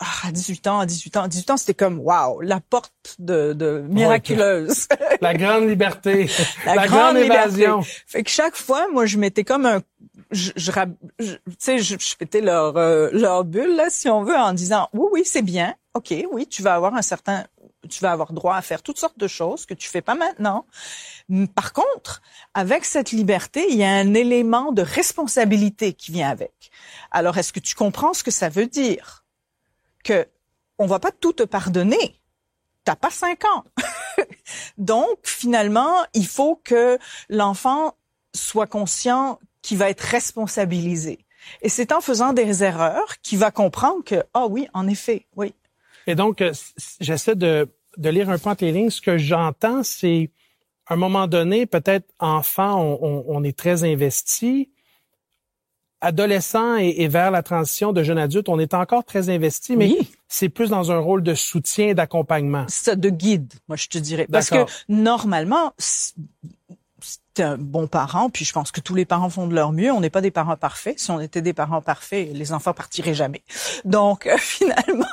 à 18 ans, c'était comme, wow, la porte de miraculeuse. La grande liberté. La grande évasion. Fait que chaque fois, moi, je mettais comme je pétais leur bulle, là, si on veut, en disant, oui, c'est bien. OK, oui, tu vas avoir droit à faire toutes sortes de choses que tu fais pas maintenant. Par contre, avec cette liberté, il y a un élément de responsabilité qui vient avec. Alors, est-ce que tu comprends ce que ça veut dire? Que on va pas tout te pardonner. T'as pas 5 ans. Donc, finalement, il faut que l'enfant soit conscient qu'il va être responsabilisé. Et c'est en faisant des erreurs qu'il va comprendre que, oui, en effet, oui. Et donc, j'essaie de lire un peu entre les lignes. Ce que j'entends, c'est, à un moment donné, peut-être enfant, on est très investi. Adolescent et vers la transition de jeune adulte, on est encore très investi, mais c'est plus dans un rôle de soutien et d'accompagnement. Ça, de guide, moi, je te dirais. Parce que, normalement, t'es un bon parent, puis je pense que tous les parents font de leur mieux. On n'est pas des parents parfaits. Si on était des parents parfaits, les enfants partiraient jamais. Donc, finalement,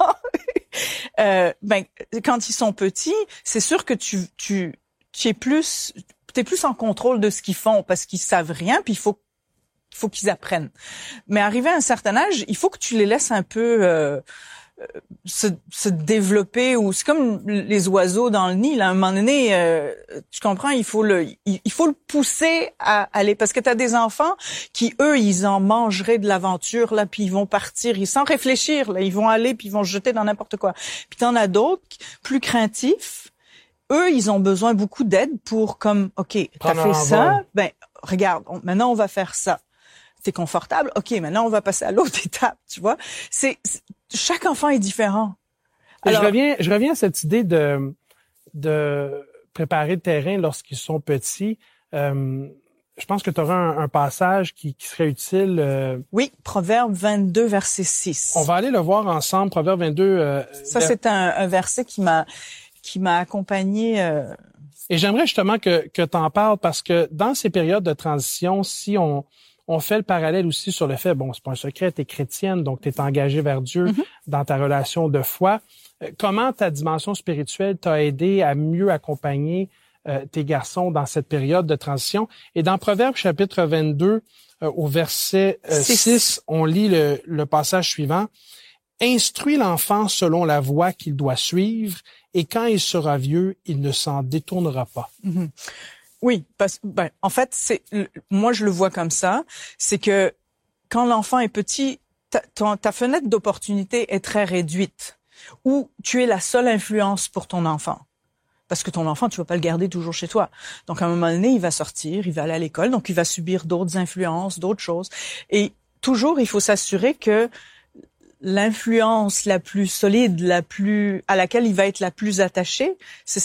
quand ils sont petits, c'est sûr que t'es plus en contrôle de ce qu'ils font parce qu'ils savent rien, puis il faut qu'ils apprennent. Mais arrivé à un certain âge, il faut que tu les laisses un peu se développer, ou c'est comme les oiseaux dans le nid, là, à un moment donné, tu comprends, il faut le pousser à aller, parce que tu as des enfants qui, eux, ils en mangeraient de l'aventure, là, puis ils vont partir, sans réfléchir, là, ils vont aller, puis ils vont se jeter dans n'importe quoi. Puis t'en as d'autres, plus craintifs, eux, ils ont besoin beaucoup d'aide pour, comme, OK, t'as fait ça, regarde, maintenant on va faire ça. T'es confortable? OK, maintenant on va passer à l'autre étape, tu vois. Chaque enfant est différent. Alors, je reviens à cette idée de préparer le terrain lorsqu'ils sont petits. Je pense que tu auras un passage qui serait utile. Oui, Proverbe 22, verset 6. On va aller le voir ensemble, Proverbe 22. Ça, c'est un verset qui m'a accompagné. Et j'aimerais justement que tu en parles, parce que dans ces périodes de transition, si on fait le parallèle aussi sur le fait, c'est pas un secret, t'es chrétienne, donc t'es engagée vers Dieu dans ta relation de foi. Comment ta dimension spirituelle t'a aidé à mieux accompagner tes garçons dans cette période de transition? Et dans Proverbes chapitre 22, au verset 6, on lit le passage suivant. « Instruis l'enfant selon la voie qu'il doit suivre, et quand il sera vieux, il ne s'en détournera pas. » Oui, en fait, moi je le vois comme ça, c'est que quand l'enfant est petit, ta fenêtre d'opportunité est très réduite, où tu es la seule influence pour ton enfant. Parce que ton enfant, tu vas pas le garder toujours chez toi. Donc à un moment donné, il va sortir, il va aller à l'école, donc il va subir d'autres influences, d'autres choses. Et toujours, il faut s'assurer que l'influence la plus solide, à laquelle il va être la plus attaché, c'est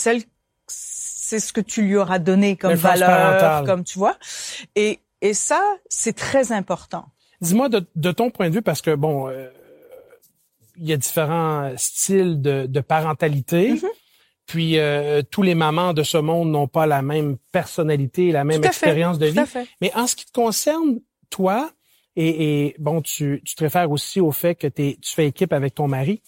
ce que tu lui auras donné comme valeur, comme tu vois. Et ça, c'est très important. Dis-moi de ton point de vue, parce que il y a différents styles de parentalité. Puis tous les mamans de ce monde n'ont pas la même personnalité, la même expérience de vie. Mais en ce qui te concerne, toi, et tu te réfères aussi au fait que tu fais équipe avec ton mari.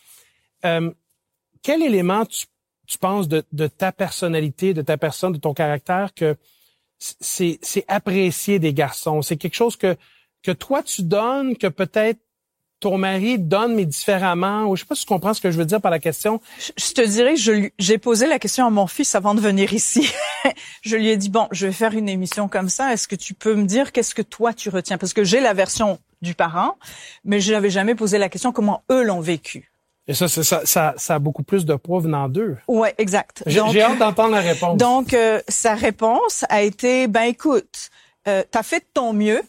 Quel élément tu penses de ta personnalité, de ta personne, de ton caractère que c'est apprécié des garçons? C'est quelque chose que toi tu donnes, que peut-être ton mari donne, mais différemment, ou je sais pas si tu comprends ce que je veux dire par la question. Je te dirais, j'ai posé la question à mon fils avant de venir ici. Je lui ai dit, je vais faire une émission comme ça. Est-ce que tu peux me dire qu'est-ce que toi tu retiens? Parce que j'ai la version du parent, mais je n'avais jamais posé la question comment eux l'ont vécu. Et ça a beaucoup plus de poids venant d'eux. Ouais, exact. J'ai hâte d'entendre la réponse. Donc, sa réponse a été, écoute, t'as fait de ton mieux.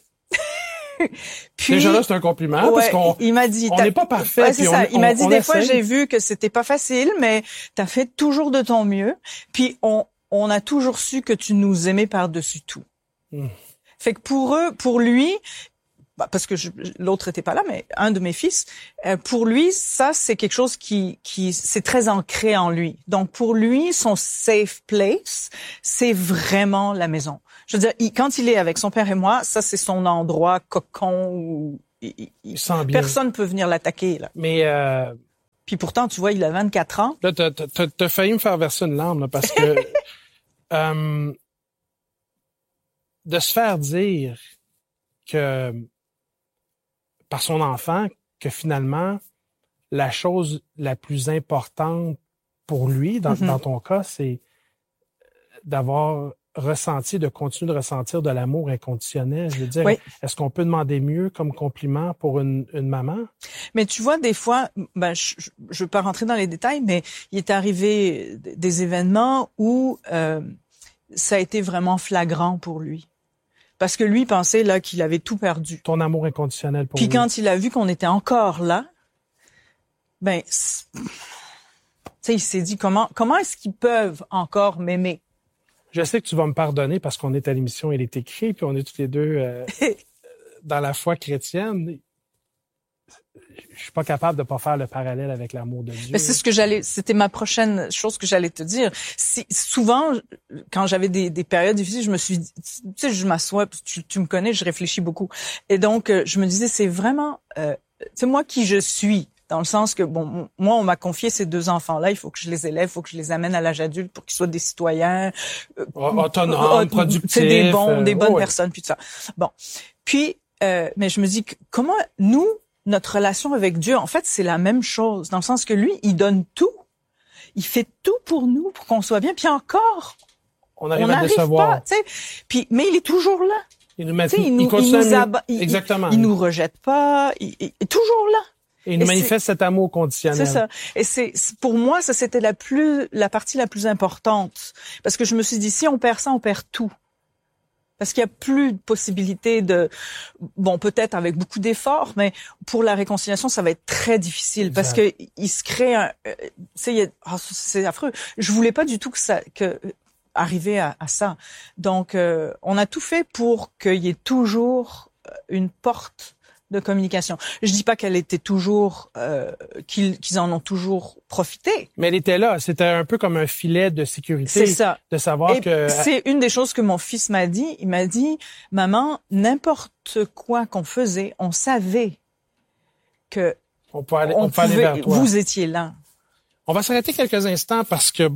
Puis, déjà là, c'est un compliment, parce qu'on il m'a dit, on n'est pas parfait. Ouais, c'est ça. Il m'a dit, des fois, j'ai vu que c'était pas facile, mais t'as fait toujours de ton mieux. Puis, on a toujours su que tu nous aimais par-dessus tout. Fait que pour lui, parce que l'autre était pas là, mais un de mes fils, pour lui, ça, c'est quelque chose qui c'est très ancré en lui. Donc, pour lui, son safe place, c'est vraiment la maison. Je veux dire, quand il est avec son père et moi, ça, c'est son endroit cocon où il sent bien. Personne peut venir l'attaquer, là. Mais Puis pourtant, tu vois, il a 24 ans. Là, t'as failli me faire verser une larme, là, parce que de se faire dire que par son enfant que finalement la chose la plus importante pour lui, dans ton cas, c'est d'avoir ressenti, de continuer de ressentir de l'amour inconditionnel. Je veux dire, est-ce qu'on peut demander mieux comme compliment pour une maman? Mais tu vois, des fois, je veux pas rentrer dans les détails, mais il est arrivé des événements où ça a été vraiment flagrant pour lui. Parce que lui pensait là qu'il avait tout perdu. Ton amour inconditionnel pour lui. Puis quand il a vu qu'on était encore là, tu sais, il s'est dit comment est-ce qu'ils peuvent encore m'aimer? Je sais que tu vas me pardonner parce qu'on est à l'émission Il est écrit, puis on est tous les deux dans la foi chrétienne. Je suis pas capable de pas faire le parallèle avec l'amour de Dieu. Mais c'était ma prochaine chose que j'allais te dire. Souvent, quand j'avais des périodes difficiles, je me suis dit, tu sais, je m'assois, tu me connais, je réfléchis beaucoup. Et donc, je me disais, c'est vraiment, tu sais, moi qui je suis, dans le sens que, bon, moi, on m'a confié ces 2 enfants-là, il faut que je les élève, il faut que je les amène à l'âge adulte pour qu'ils soient des citoyens, autonomes, productifs. C'est des bonnes personnes, puis tout ça. Bon. Puis, mais je me dis, comment notre relation avec Dieu, en fait, c'est la même chose, dans le sens que lui, il donne tout. Il fait tout pour nous, pour qu'on soit bien. Puis encore, on arrive à décevoir. Pas, tu sais. Puis, mais il est toujours là. Il exactement. Il nous rejette pas. Il est toujours là. Et il nous manifeste cet amour conditionnel. C'est ça. Et pour moi, ça, c'était la partie la plus importante. Parce que je me suis dit, si on perd ça, on perd tout. Parce qu'il y a plus de possibilité peut-être avec beaucoup d'efforts, mais pour la réconciliation, ça va être très difficile. Exact. Parce que il se crée c'est affreux. Je voulais pas du tout arriver à ça. Donc, on a tout fait pour qu'il y ait toujours une porte de communication. Je dis pas qu'elle était toujours, qu'ils en ont toujours profité. Mais elle était là. C'était un peu comme un filet de sécurité. C'est ça. De savoir que... C'est une des choses que mon fils m'a dit. Il m'a dit, maman, n'importe quoi qu'on faisait, on savait que on peut aller vers toi. Vous étiez là. On va s'arrêter quelques instants parce que,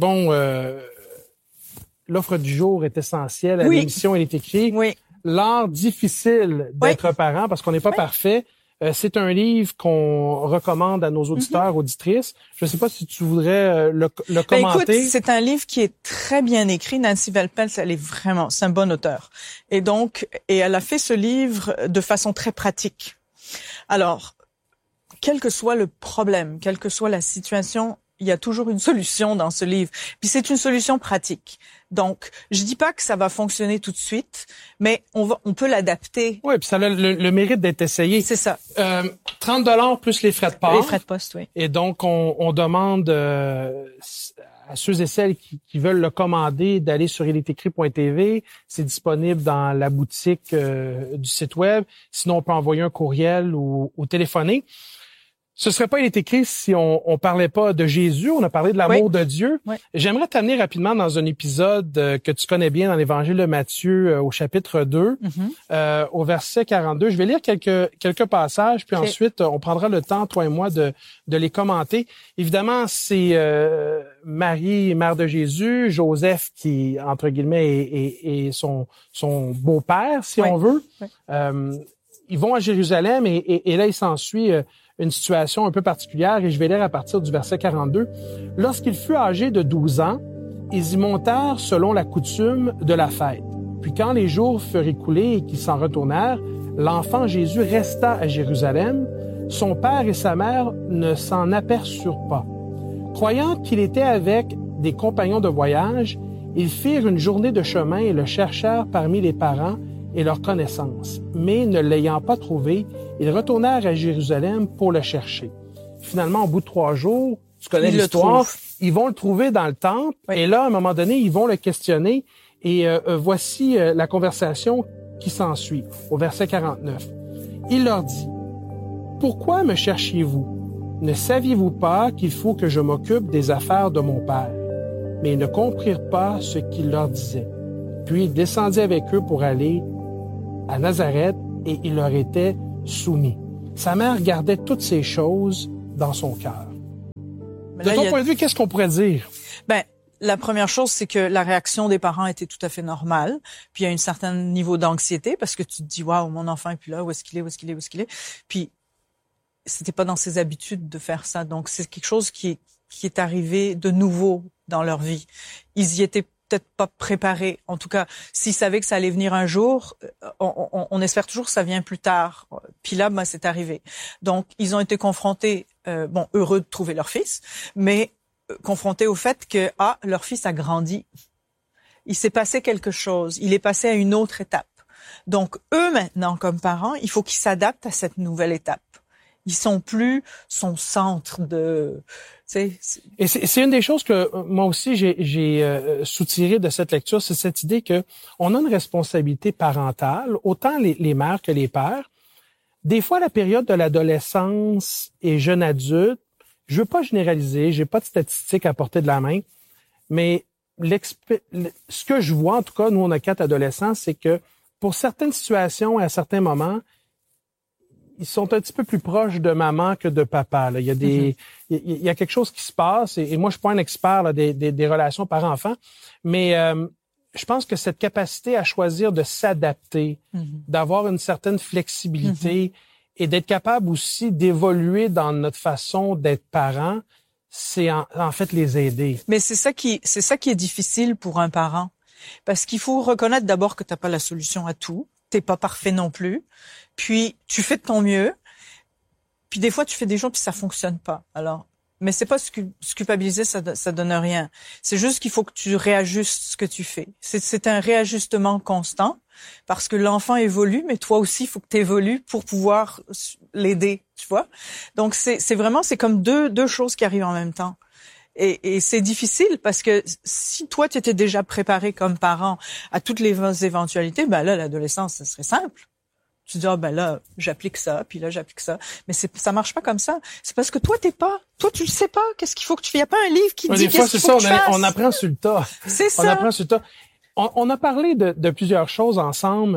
l'offre du jour est essentielle. À l'émission, elle est écrite. Oui. L'art difficile d'être parent, parce qu'on n'est pas parfait. C'est un livre qu'on recommande à nos auditeurs, auditrices. Je ne sais pas si tu voudrais le commenter. Écoute, c'est un livre qui est très bien écrit. Nancy Valpels, c'est un bon auteur. Et elle a fait ce livre de façon très pratique. Alors, quel que soit le problème, quelle que soit la situation, il y a toujours une solution dans ce livre. Puis c'est une solution pratique. Donc, je dis pas que ça va fonctionner tout de suite, mais on peut l'adapter. Oui, puis ça a le mérite d'être essayé. C'est ça. 30$ plus les frais de port. Les frais de poste, oui. Et donc, on demande à ceux et celles qui veulent le commander d'aller sur ilestécrit.tv. C'est disponible dans la boutique du site web. Sinon, on peut envoyer un courriel ou téléphoner. Ce serait pas Il est écrit si on parlait pas de Jésus, on a parlé de l'amour de Dieu. Oui. J'aimerais t'amener rapidement dans un épisode que tu connais bien dans l'Évangile de Matthieu au chapitre 2, au verset 42. Je vais lire quelques passages, puis ensuite on prendra le temps, toi et moi, de les commenter. Évidemment, c'est Marie, mère de Jésus, Joseph qui, entre guillemets, est son beau-père, si on veut. Oui. Ils vont à Jérusalem et là, il s'ensuit une situation un peu particulière, et je vais lire à partir du verset 42. « Lorsqu'il fut âgé de 12 ans, ils y montèrent selon la coutume de la fête. Puis quand les jours furent écoulés et qu'ils s'en retournèrent, l'enfant Jésus resta à Jérusalem. Son père et sa mère ne s'en aperçurent pas. Croyant qu'il était avec des compagnons de voyage, ils firent une journée de chemin et le cherchèrent parmi les parents et leurs connaissances. Mais ne l'ayant pas trouvé, ils retournèrent à Jérusalem pour le chercher. Finalement, au bout de 3 jours, tu connais l'histoire, ils vont le trouver dans le temple, et là, à un moment donné, ils vont le questionner, et voici la conversation qui s'ensuit, au verset 49. Il leur dit, « Pourquoi me cherchiez-vous? Ne saviez-vous pas qu'il faut que je m'occupe des affaires de mon Père? » Mais ils ne comprirent pas ce qu'il leur disait. Puis il descendit avec eux pour aller à Nazareth, et il leur était soumis. Sa mère gardait toutes ces choses dans son cœur. Mais de là, ton point de vue, qu'est-ce qu'on pourrait dire? Ben, la première chose, c'est que la réaction des parents était tout à fait normale. Puis il y a un certain niveau d'anxiété parce que tu te dis, waouh, mon enfant est plus là, où est-ce qu'il est, où est-ce qu'il est, où est-ce qu'il est. Puis c'était pas dans ses habitudes de faire ça. Donc c'est quelque chose qui est arrivé de nouveau dans leur vie. Ils y étaient peut-être pas préparés. En tout cas, s'ils savaient que ça allait venir un jour, on espère toujours que ça vient plus tard. Puis là, ben, c'est arrivé. Donc ils ont été confrontés, heureux de trouver leur fils, mais confrontés au fait que leur fils a grandi. Il s'est passé quelque chose. Il est passé à une autre étape. Donc eux maintenant, comme parents, il faut qu'ils s'adaptent à cette nouvelle étape. Ils sont plus son centre de. Et c'est une des choses que moi aussi j'ai soutiré de cette lecture, c'est cette idée que on a une responsabilité parentale, autant les mères que les pères. Des fois, la période de l'adolescence et jeune adulte, je veux pas généraliser, j'ai pas de statistiques à portée de la main, mais ce que je vois, en tout cas, nous on a 4 adolescents, c'est que pour certaines situations et à certains moments, ils sont un petit peu plus proches de maman que de papa. Là. Il y a il y a quelque chose qui se passe, et moi je suis pas un expert là, des relations parents-enfants, mais je pense que cette capacité à choisir de s'adapter, d'avoir une certaine flexibilité et d'être capable aussi d'évoluer dans notre façon d'être parent, c'est en fait les aider. Mais c'est ça qui est difficile pour un parent, parce qu'il faut reconnaître d'abord que t'as pas la solution à tout, t'es pas parfait non plus. Puis tu fais de ton mieux, puis des fois tu fais des choses puis ça fonctionne pas. Alors, mais c'est pas se culpabiliser, ça donne rien. C'est juste qu'il faut que tu réajustes ce que tu fais. C'est un réajustement constant parce que l'enfant évolue, mais toi aussi il faut que tu évolues pour pouvoir l'aider, tu vois. Donc c'est comme deux choses qui arrivent en même temps. Et c'est difficile parce que si toi tu étais déjà préparé comme parent à toutes les éventualités, ben là l'adolescence ça serait simple. Tu dis là j'applique ça, puis là j'applique ça, mais ça marche pas comme ça. C'est parce que toi tu le sais pas. Qu'est-ce qu'il faut que tu fais? Il y a pas un livre qui dit qu'est-ce qu'il faut que tu fasses. On apprend sur le tas. C'est ça. On apprend sur le tas. On a parlé de plusieurs choses ensemble.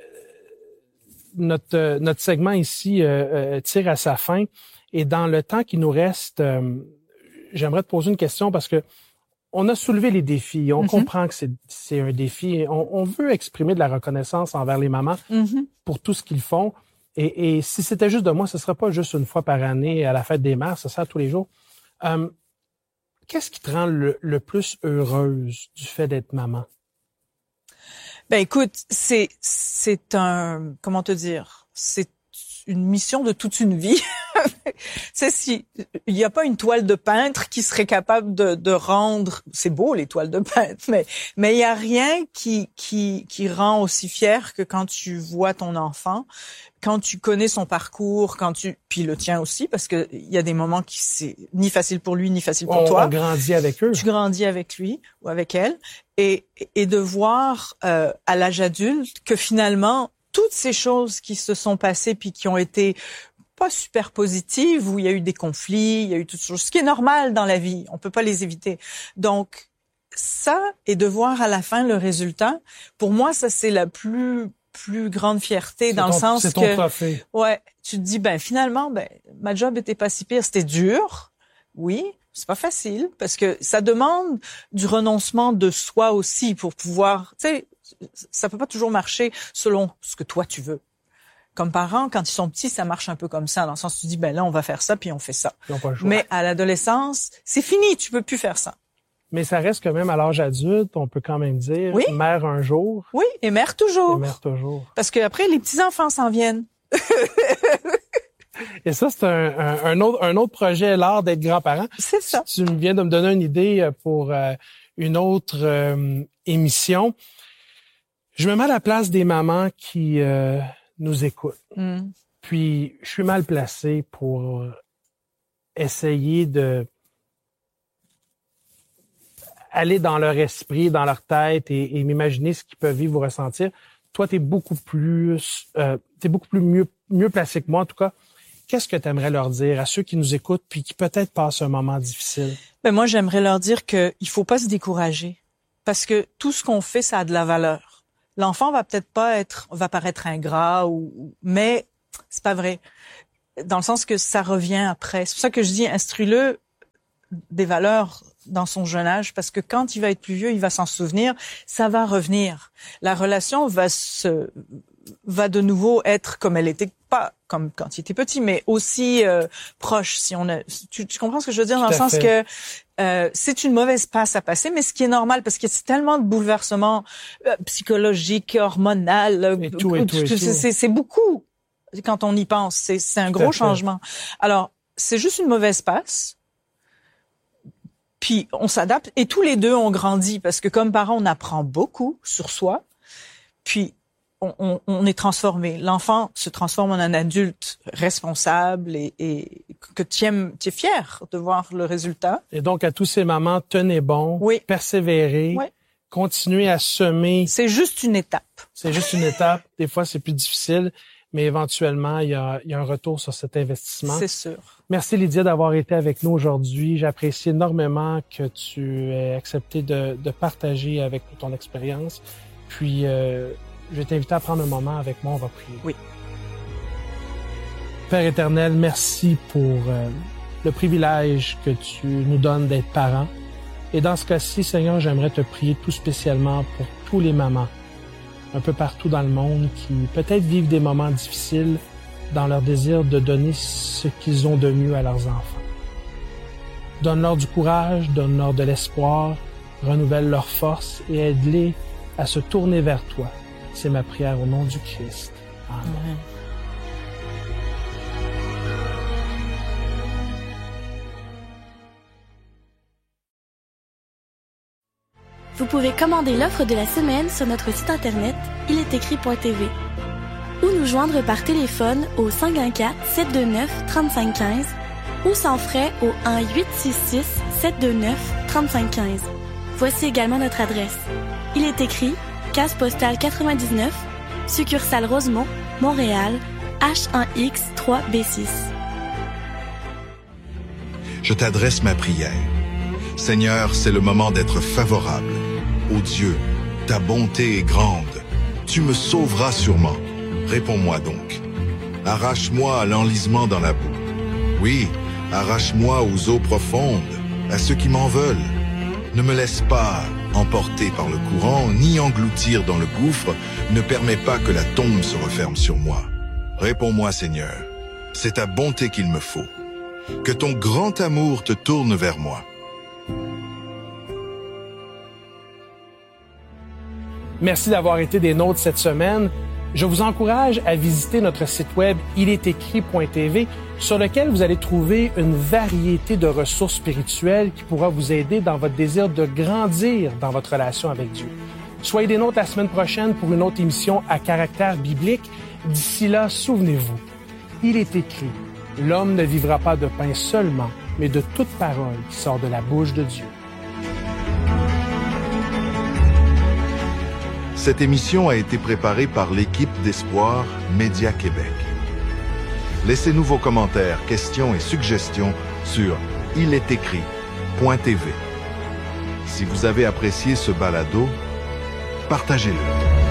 Notre segment ici tire à sa fin, et dans le temps qui nous reste, j'aimerais te poser une question parce que on a soulevé les défis. On comprend que c'est un défi. On veut exprimer de la reconnaissance envers les mamans pour tout ce qu'ils font. Et si c'était juste de moi, ce serait pas juste une fois par année à la fête des mères, ça sert tous les jours. Qu'est-ce qui te rend le plus heureuse du fait d'être maman? Ben écoute, c'est un, comment te dire, c'est une mission de toute une vie. Si il n'y a pas une toile de peintre qui serait capable de rendre, c'est beau les toiles de peintre, mais il y a rien qui rend aussi fier que quand tu vois ton enfant, quand tu connais son parcours, puis le tien aussi, parce que il y a des moments qui c'est ni facile pour lui ni facile pour toi. On grandit avec eux. Tu grandis avec lui ou avec elle, et de voir à l'âge adulte que finalement toutes ces choses qui se sont passées puis qui ont été pas super positives, où il y a eu des conflits, il y a eu toutes choses, ce qui est normal dans la vie, on peut pas les éviter. Donc ça, et de voir à la fin le résultat, pour moi ça c'est la plus grande fierté, dans le sens que c'est ton trophée. Ouais, tu te dis finalement ma job était pas si pire, c'était dur. Oui, c'est pas facile parce que ça demande du renoncement de soi aussi pour pouvoir, tu sais, ça peut pas toujours marcher selon ce que toi tu veux. Comme parents, quand ils sont petits, ça marche un peu comme ça, dans le sens où tu dis là on va faire ça puis on fait ça. Mais à l'adolescence, c'est fini, tu peux plus faire ça. Mais ça reste quand même à l'âge adulte, on peut quand même dire mère un jour. Oui, et mère toujours. Et mère toujours. Parce que après les petits-enfants s'en viennent. Et ça, c'est un autre projet, l'art d'être grand-parent. C'est ça. Tu viens de me donner une idée pour une autre émission. Je me mets à la place des mamans qui nous écoutent. Puis, je suis mal placé pour essayer de aller dans leur esprit, dans leur tête et m'imaginer ce qu'ils peuvent vivre ou ressentir. Toi, t'es beaucoup plus mieux placé que moi, en tout cas. Qu'est-ce que tu aimerais leur dire à ceux qui nous écoutent puis qui peut-être passent un moment difficile? Moi, j'aimerais leur dire que il faut pas se décourager parce que tout ce qu'on fait, ça a de la valeur. L'enfant va peut-être va paraître ingrat mais c'est pas vrai. Dans le sens que ça revient après. C'est pour ça que je dis instruis-le des valeurs dans son jeune âge, parce que quand il va être plus vieux, il va s'en souvenir, ça va revenir. La relation va de nouveau être comme elle était, pas comme quand il était petit, mais aussi proche. Si on a, tu comprends ce que je veux dire, dans le sens que c'est une mauvaise passe à passer, mais ce qui est normal, parce qu'il y a tellement de bouleversements psychologiques, hormonaux, c'est beaucoup quand on y pense. C'est un gros changement. Alors, c'est juste une mauvaise passe. Puis on s'adapte et tous les deux on grandit parce que comme parents on apprend beaucoup sur soi. Puis on est transformé. L'enfant se transforme en un adulte responsable et que tu es fier de voir le résultat. Et donc à tous ces mamans, tenez bon, persévérez, continuez à semer. C'est juste une étape. C'est juste une étape. Des fois c'est plus difficile, mais éventuellement il y a un retour sur cet investissement. C'est sûr. Merci Lydia d'avoir été avec nous aujourd'hui. J'apprécie énormément que tu aies accepté de partager avec nous ton expérience. Puis, je vais t'inviter à prendre un moment avec moi. On va prier. Oui. Père éternel, merci pour le privilège que tu nous donnes d'être parents. Et dans ce cas-ci, Seigneur, j'aimerais te prier tout spécialement pour tous les mamans un peu partout dans le monde qui peut-être vivent des moments difficiles dans leur désir de donner ce qu'ils ont de mieux à leurs enfants. Donne-leur du courage, donne-leur de l'espoir, renouvelle leurs forces et aide-les à se tourner vers toi. C'est ma prière au nom du Christ. Amen. Vous pouvez commander l'offre de la semaine sur notre site internet ilétécrit.tv ou nous joindre par téléphone au 514-729-3515 ou sans frais au 1-866-729-3515. Voici également notre adresse. Il est écrit, case postale 99, succursale Rosemont, Montréal, H1X 3B6. Je t'adresse ma prière. Seigneur, c'est le moment d'être favorable. Ô Dieu, ta bonté est grande. Tu me sauveras sûrement. Réponds-moi donc. Arrache-moi à l'enlisement dans la boue. Oui, arrache-moi aux eaux profondes, à ceux qui m'en veulent. Ne me laisse pas emporter par le courant, ni engloutir dans le gouffre. Ne permets pas que la tombe se referme sur moi. Réponds-moi, Seigneur. C'est ta bonté qu'il me faut. Que ton grand amour te tourne vers moi. Merci d'avoir été des nôtres cette semaine. Je vous encourage à visiter notre site web ilétécrit.tv sur lequel vous allez trouver une variété de ressources spirituelles qui pourra vous aider dans votre désir de grandir dans votre relation avec Dieu. Soyez des nôtres la semaine prochaine pour une autre émission à caractère biblique. D'ici là, souvenez-vous, il est écrit, l'homme ne vivra pas de pain seulement, mais de toute parole qui sort de la bouche de Dieu. Cette émission a été préparée par l'équipe d'Espoir Média Québec. Laissez-nous vos commentaires, questions et suggestions sur ilétécrit.tv. Si vous avez apprécié ce balado, partagez-le.